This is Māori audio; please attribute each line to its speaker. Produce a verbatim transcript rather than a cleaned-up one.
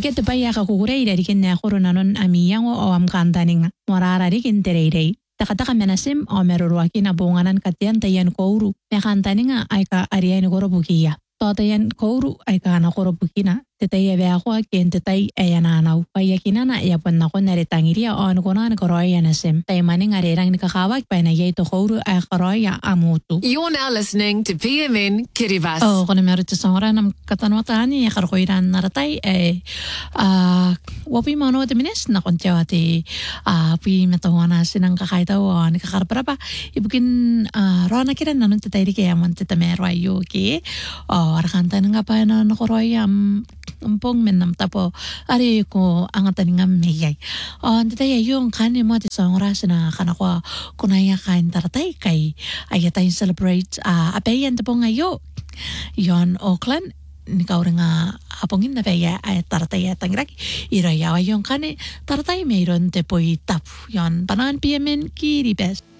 Speaker 1: Ike te pai aka kukureira rikin ne nanon amiyango o am kantaninga. Morara rikin tereirei. Takataka menasim o meruruaki na bunganan katian tayan kouru. Me kantaninga aika ariay ni korobukia. Totayan kouru aika na korobukina. Tetay ebe ako akin tetay ayananaw. Payakinana yapon na ko naritangiria o ano ko na nakoroya na sim. Tay maning arirang nikakawag pa na yay to kouru ay koroya amutu.
Speaker 2: You're now listening to P M N Kiribati.
Speaker 1: Oh, kung meron ito sa oras ng katanwatan niya, karokoiran naratay, eh, ah, wapi mo ano ito minis, na kung tiyaw ati, ah, pi matawa na sinang kakaitaw, o nikakarapara pa, ibukin, ah, roa na kiran, nanon tatay di kaya mo tita mero ayo, okay? Oh, arakanta na nga pa na nakoroy, am, umpong menam tapo, ari ko, angatan nga mayay. Oh, tatay yung kanin mo ito sa oras na kanakwa, kunaya kain taratay, kay ayatay celebrate, ah, apayan tapo ngayo. Yon Auckland nikaw rin nga apongin na paya ay taratay at ang raki irayawa yung kane taratay mayroon te po'y tap yon panangan P M N Kiribati.